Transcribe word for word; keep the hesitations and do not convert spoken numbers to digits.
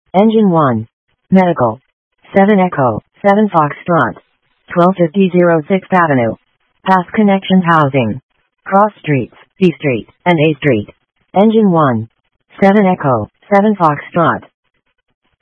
Engine one. Medical. seven Echo, seven Foxtrot. twelve fifty sixth Avenue. Path connections housing. Cross streets, B Street, and A Street. Engine one. seven Echo, seven Foxtrot.